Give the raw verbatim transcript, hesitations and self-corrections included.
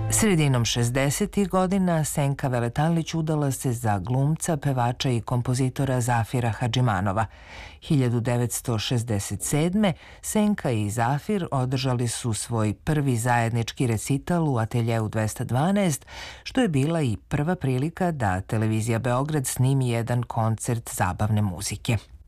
Sredinom šezdesetih godina Senka Veletanlić udala se za glumca, pevača i kompozitora Zafira Hadžimanova. hiljadu devetsto šezdeset sedme. Senka i Zafir održali su svoj prvi zajednički recital u ateljeu dvesta dvanaest, što je bila i prva prilika da Televizija Beograd snimi jedan koncert zabavne muzike.